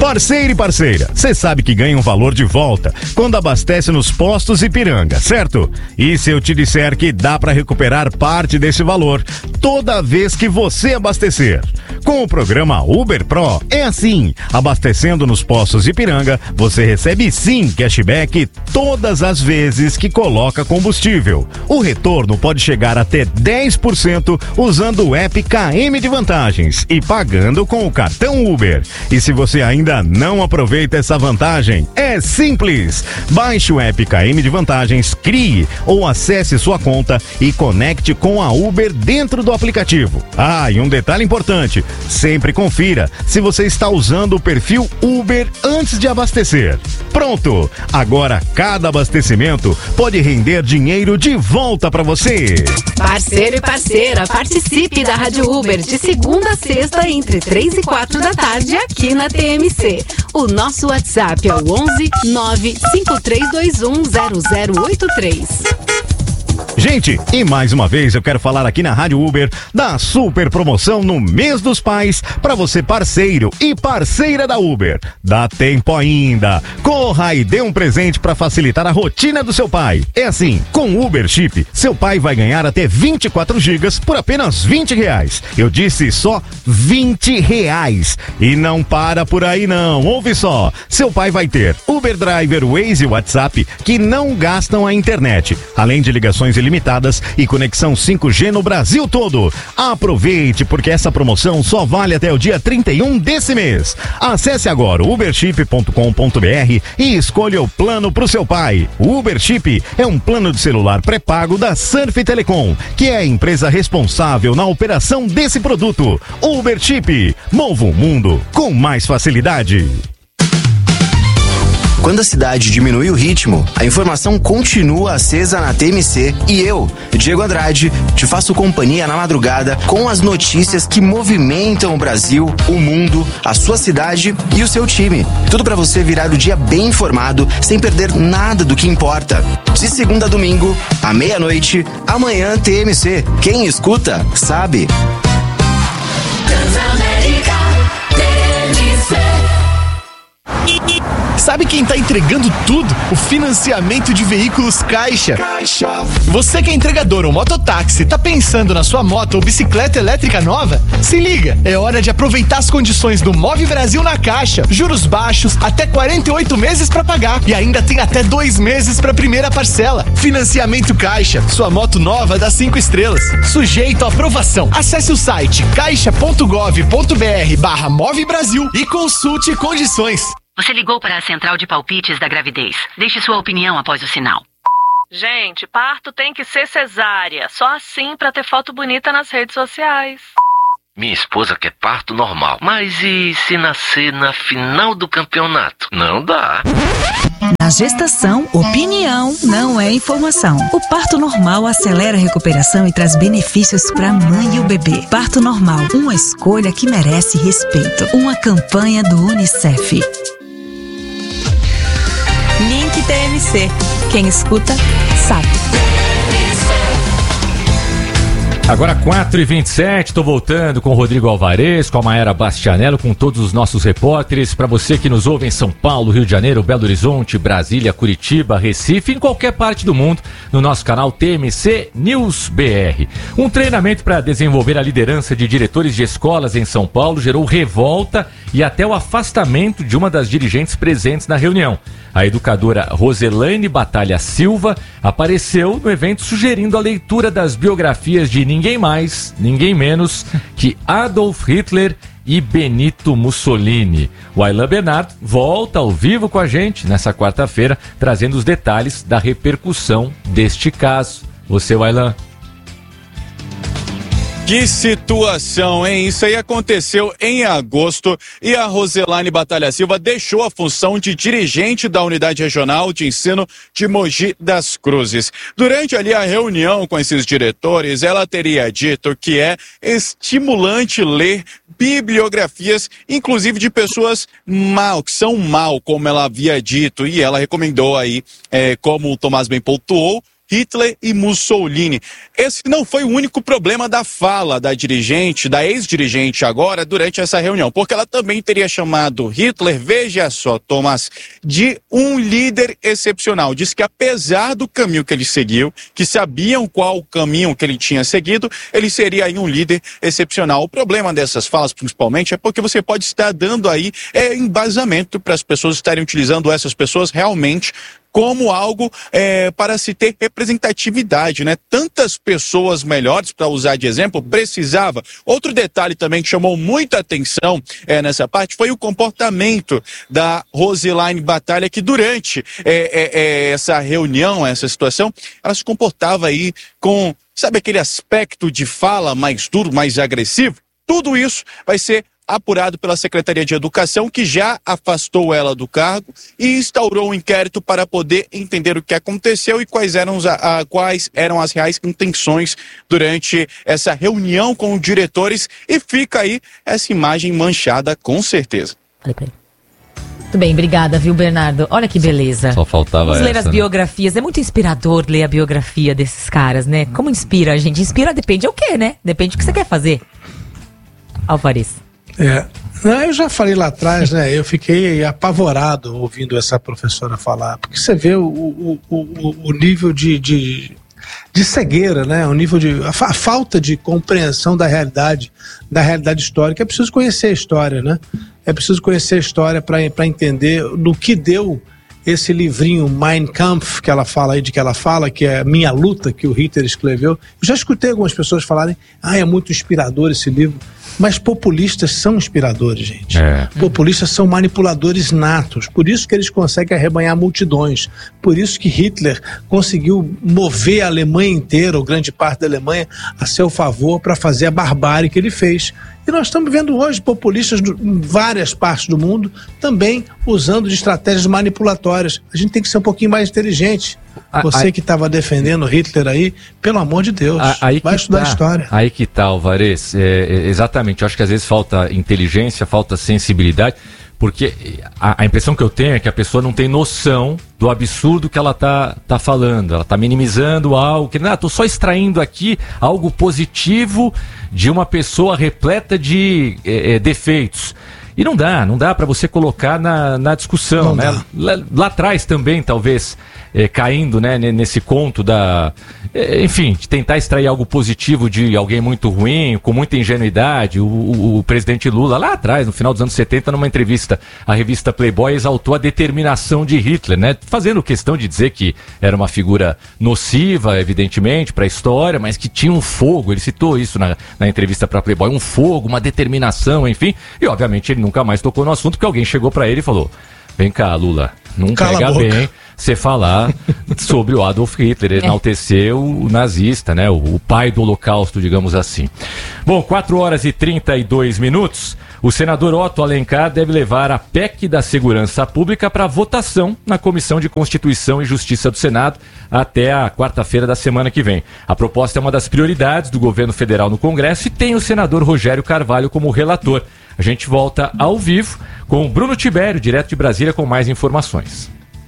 Parceiro e parceira, você sabe que ganha um valor de volta quando abastece nos postos Ipiranga, certo? E se eu te disser que dá para recuperar parte desse valor toda vez que você abastecer? Com o programa Uber Pro é assim, abastecendo nos postos Ipiranga, você recebe sim cashback todas as vezes que coloca combustível. O retorno pode chegar até 10% usando o app KM de Vantagens e pagando com o cartão Uber. E se você ainda não aproveita essa vantagem, é simples. Baixe o app KM de Vantagens, crie ou acesse sua conta e conecte com a Uber dentro do aplicativo. Ah, e um detalhe importante, sempre confira se você está usando o perfil Uber antes de abastecer. Pronto! Agora cada abastecimento pode render dinheiro de volta para você. Parceiro e parceira, participe da Rádio Uber de segunda a sexta entre 3 e 4 da tarde aqui na TMC. O nosso WhatsApp é o 11 95321 0083. Gente, e mais uma vez eu quero falar aqui na Rádio Uber da super promoção no mês dos pais para você parceiro e parceira da Uber. Dá tempo ainda. Corra e dê um presente para facilitar a rotina do seu pai. É assim, com o Uber Chip, seu pai vai ganhar até 24 gigas por apenas R$20. Eu disse só R$20. E não para por aí não, ouve só. Seu pai vai ter Uber Driver, Waze e WhatsApp que não gastam a internet, além de ligações ilimitadas e conexão 5G no Brasil todo. Aproveite, porque essa promoção só vale até o dia 31 desse mês. Acesse agora uberchip.com.br e escolha o plano pro seu pai. O Uber Chip é um plano de celular pré-pago da Surf Telecom, que é a empresa responsável na operação desse produto. Uber Chip, mova o mundo com mais facilidade. Quando a cidade diminui o ritmo, a informação continua acesa na TMC e eu, Diego Andrade, te faço companhia na madrugada com as notícias que movimentam o Brasil, o mundo, a sua cidade e o seu time. Tudo para você virar o dia bem informado, sem perder nada do que importa. De segunda a domingo, à meia-noite, amanhã TMC. Quem escuta, sabe. Transamérica, TMC. Sabe quem tá entregando tudo? O financiamento de veículos Caixa. Você que é entregador ou mototáxi, tá pensando na sua moto ou bicicleta elétrica nova? Se liga, é hora de aproveitar as condições do Move Brasil na Caixa. Juros baixos, até 48 meses pra pagar e ainda tem até 2 meses pra primeira parcela. Financiamento Caixa, sua moto nova dá 5 estrelas. Sujeito à aprovação. Acesse o site caixa.gov.br/Move Brasil e consulte condições. Você ligou para a central de palpites da gravidez. Deixe sua opinião após o sinal. Gente, parto tem que ser cesárea. Só assim pra ter foto bonita nas redes sociais. Minha esposa quer parto normal. Mas e se nascer na final do campeonato? Não dá. Na gestação, opinião não é informação. O parto normal acelera a recuperação e traz benefícios para a mãe e o bebê. Parto normal, uma escolha que merece respeito. Uma campanha do UNICEF. Link TMC. Quem escuta, sabe. Agora 4h27, tô voltando com o Rodrigo Alvarez, com a Mayara Bastianello, com todos os nossos repórteres. Para você que nos ouve em São Paulo, Rio de Janeiro, Belo Horizonte, Brasília, Curitiba, Recife, em qualquer parte do mundo, no nosso canal TMC News BR. Um treinamento para desenvolver a liderança de diretores de escolas em São Paulo gerou revolta e até o afastamento de uma das dirigentes presentes na reunião. A educadora Roselaine Batalha Silva apareceu no evento sugerindo a leitura das biografias de ninguém mais, ninguém menos que Adolf Hitler e Benito Mussolini. O Aylan Bernardo volta ao vivo com a gente nessa quarta-feira, trazendo os detalhes da repercussão deste caso. Você, Aylan. Que situação, hein? Isso aí aconteceu em agosto e a Roselaine Batalha Silva deixou a função de dirigente da Unidade Regional de Ensino de Mogi das Cruzes. Durante ali a reunião com esses diretores, ela teria dito que é estimulante ler bibliografias, inclusive de pessoas que são mal, como ela havia dito, e ela recomendou aí, como o Tomás bem pontuou, Hitler e Mussolini. Esse não foi o único problema da fala da dirigente, da ex-dirigente agora, durante essa reunião, porque ela também teria chamado Hitler, veja só, Tomás, de um líder excepcional. Diz que apesar do caminho que ele seguiu, que sabiam qual o caminho que ele tinha seguido, ele seria aí um líder excepcional. O problema dessas falas, principalmente, é porque você pode estar dando aí embasamento para as pessoas estarem utilizando essas pessoas realmente como algo para se ter representatividade, né? Tantas pessoas melhores, para usar de exemplo, precisava. Outro detalhe também que chamou muita atenção nessa parte foi o comportamento da Roselaine Batalha, que durante essa reunião, essa situação, ela se comportava aí com, sabe, aquele aspecto de fala mais duro, mais agressivo? Tudo isso vai ser apurado pela Secretaria de Educação, que já afastou ela do cargo e instaurou um inquérito para poder entender o que aconteceu e quais eram as reais intenções durante essa reunião com os diretores, e fica aí essa imagem manchada com certeza. Muito bem, obrigada, viu, Bernardo? Olha que beleza. Só faltava Vamos ler as né? biografias. É muito inspirador ler a biografia desses caras, né? Como inspira a gente? Inspira depende do quê, né? Depende do que você quer fazer. Alvarez. Eu já falei lá atrás, né? Eu fiquei apavorado ouvindo essa professora falar, porque você vê o nível de cegueira, né? O nível de a falta de compreensão da realidade histórica. É preciso conhecer a história, né? É preciso conhecer a história para entender no que deu esse livrinho Mein Kampf que ela fala aí, que é Minha Luta, que o Hitler escreveu. Eu já escutei algumas pessoas falarem, é muito inspirador esse livro. Mas populistas são inspiradores, gente. Populistas são manipuladores natos. Por isso que eles conseguem arrebanhar multidões. Por isso que Hitler conseguiu mover a Alemanha inteira, ou grande parte da Alemanha, a seu favor para fazer a barbárie que ele fez. E nós estamos vendo hoje populistas em várias partes do mundo também usando de estratégias manipulatórias. A gente tem que ser um pouquinho mais inteligente. Você que estava defendendo Hitler aí, pelo amor de Deus, vai estudar história. Aí que tá, Alvarez. Exatamente, eu acho que às vezes falta inteligência, falta sensibilidade, porque a impressão que eu tenho é que a pessoa não tem noção do absurdo que ela tá falando. Ela tá minimizando algo, que tô só extraindo aqui algo positivo de uma pessoa repleta de defeitos. E não dá para você colocar na discussão, né? Lá atrás também, talvez, caindo, né, nesse conto enfim, de tentar extrair algo positivo de alguém muito ruim, com muita ingenuidade. O presidente Lula, lá atrás, no final dos anos 70, numa entrevista à revista Playboy, exaltou a determinação de Hitler, né? Fazendo questão de dizer que era uma figura nociva, evidentemente, para a história, mas que tinha um fogo. Ele citou isso na entrevista para Playboy, um fogo, uma determinação, enfim. E, obviamente, ele nunca mais tocou no assunto, porque alguém chegou para ele e falou: vem cá, Lula, não pega bem você falar sobre o Adolf Hitler, enaltecer o nazista, né? O pai do Holocausto, digamos assim. Bom, 4h32. O senador Otto Alencar deve levar a PEC da Segurança Pública para votação na Comissão de Constituição e Justiça do Senado até a quarta-feira da semana que vem. A proposta é uma das prioridades do governo federal no Congresso e tem o senador Rogério Carvalho como relator. A gente volta ao vivo com o Bruno Tibério, direto de Brasília, com mais informações.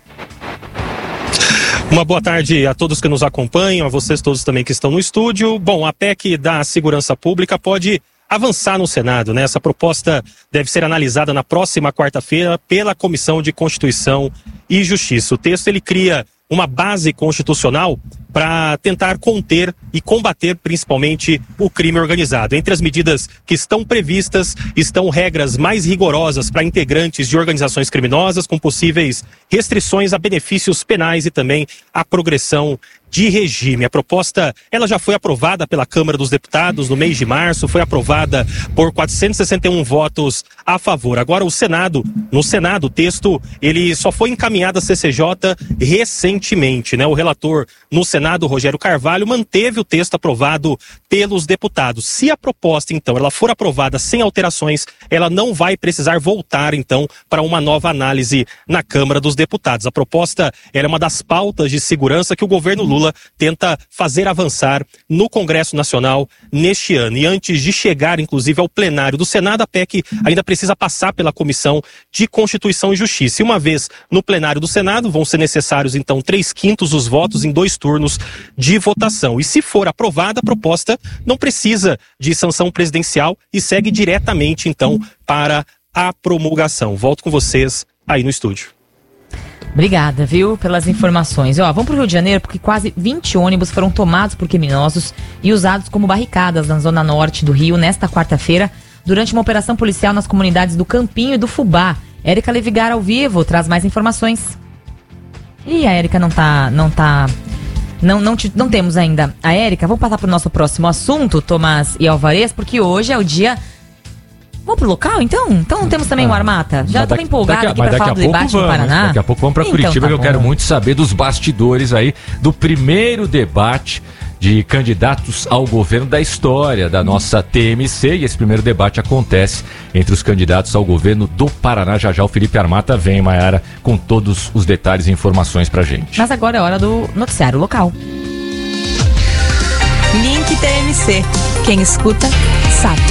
Uma boa tarde a todos que nos acompanham, a vocês todos também que estão no estúdio. Bom, a PEC da Segurança Pública pode avançar no Senado, né? Essa proposta deve ser analisada na próxima quarta-feira pela Comissão de Constituição e Justiça. O texto, ele cria uma base constitucional para tentar conter e combater principalmente o crime organizado. Entre as medidas que estão previstas estão regras mais rigorosas para integrantes de organizações criminosas, com possíveis restrições a benefícios penais e também a progressão de regime. A proposta, ela já foi aprovada pela Câmara dos Deputados no mês de março, foi aprovada por 461 votos a favor. Agora no Senado, o texto, ele só foi encaminhado à CCJ recentemente, né? O relator no Senado, Rogério Carvalho, manteve o texto aprovado pelos deputados. Se a proposta, então, ela for aprovada sem alterações, ela não vai precisar voltar, então, para uma nova análise na Câmara dos Deputados. A proposta, ela é uma das pautas de segurança que o governo Lula tenta fazer avançar no Congresso Nacional neste ano. E antes de chegar, inclusive, ao plenário do Senado, a PEC ainda precisa passar pela Comissão de Constituição e Justiça. E uma vez no plenário do Senado, vão ser necessários, então, 3/5 dos votos em 2 turnos termos de votação. E se for aprovada, a proposta não precisa de sanção presidencial e segue diretamente, então, para a promulgação. Volto com vocês aí no estúdio. Obrigada, viu, pelas informações. Vamos pro Rio de Janeiro, porque quase 20 ônibus foram tomados por criminosos e usados como barricadas na zona norte do Rio nesta quarta-feira, durante uma operação policial nas comunidades do Campinho e do Fubá. Érica Levigar, ao vivo, traz mais informações. E a Érica não temos ainda a Érica. Vamos passar pro nosso próximo assunto, Tomás e Alvarez, porque hoje é o dia... Vamos pro local, então? Então temos também o Armata. Já tô empolgado aqui pra falar do debate no Paraná. Daqui a pouco vamos pra Curitiba, que eu quero muito saber dos bastidores aí do primeiro debate de candidatos ao governo da história da nossa TMC. E esse primeiro debate acontece entre os candidatos ao governo do Paraná. Já já o Felipe Armata vem, Maiara, com todos os detalhes e informações pra gente. Mas agora é hora do noticiário local. Link TMC. Quem escuta, sabe.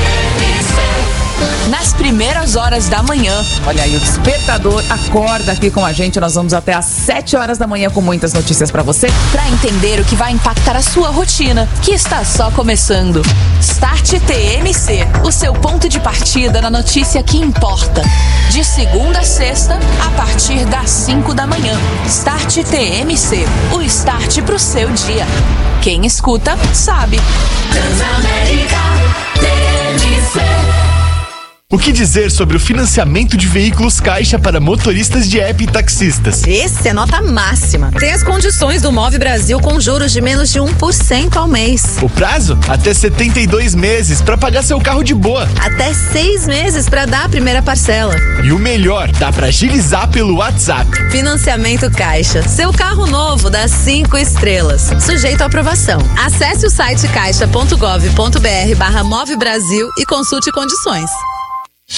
Nas primeiras horas da manhã. Olha aí, o despertador acorda aqui com a gente. Nós vamos até às 7 horas da manhã com muitas notícias pra você. Pra entender o que vai impactar a sua rotina, que está só começando. Start TMC, o seu ponto de partida na notícia que importa. De segunda a sexta, a partir das 5 da manhã. Start TMC, o start pro seu dia. Quem escuta, sabe. Transamérica TMC. O que dizer sobre o financiamento de veículos Caixa para motoristas de app e taxistas? Esse é nota máxima. Tem as condições do Move Brasil com juros de menos de 1% ao mês. O prazo? Até 72 meses para pagar seu carro de boa. Até 6 meses para dar a primeira parcela. E o melhor, dá para agilizar pelo WhatsApp. Financiamento Caixa. Seu carro novo dá 5 estrelas. Sujeito à aprovação. Acesse o site caixa.gov.br/Move Brasil e consulte condições.